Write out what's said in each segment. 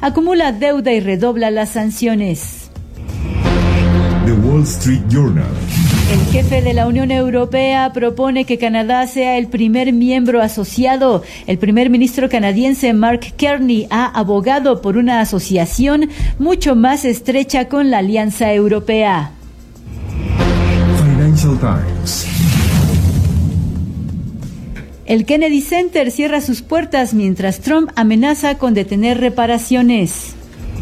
acumula deuda y redobla las sanciones. The Wall Street Journal. El jefe de la Unión Europea propone que Canadá sea el primer miembro asociado. El primer ministro canadiense Mark Carney ha abogado por una asociación mucho más estrecha con la Alianza Europea. Financial Times. El Kennedy Center cierra sus puertas mientras Trump amenaza con detener reparaciones.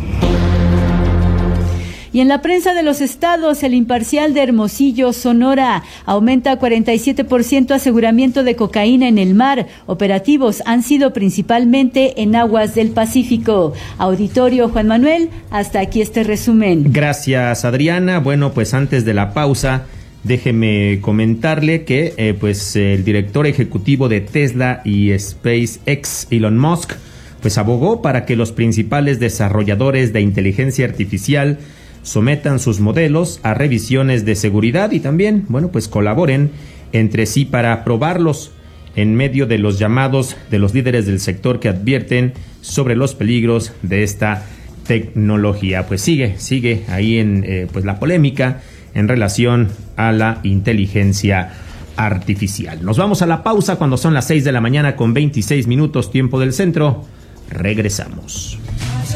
Y en la prensa de los estados, El Imparcial de Hermosillo, Sonora, aumenta 47% aseguramiento de cocaína en el mar. Operativos han sido principalmente en aguas del Pacífico. Auditorio Juan Manuel, hasta aquí este resumen. Gracias, Adriana. Bueno, pues antes de la pausa, déjeme comentarle que el director ejecutivo de Tesla y SpaceX, Elon Musk, pues abogó para que los principales desarrolladores de inteligencia artificial sometan sus modelos a revisiones de seguridad y también, pues colaboren entre sí para probarlos en medio de los llamados de los líderes del sector que advierten sobre los peligros de esta tecnología. Pues sigue ahí en la polémica en relación a la inteligencia artificial. Nos vamos a la pausa cuando son las 6 de la mañana con 26 minutos, tiempo del centro. Regresamos.